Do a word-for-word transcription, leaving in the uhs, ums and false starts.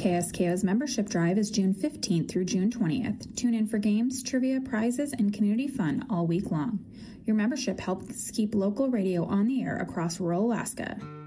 K S K O's membership drive is June fifteenth through June twentieth. Tune in for games, trivia, prizes, and community fun all week long. Your membership helps keep local radio on the air across rural Alaska.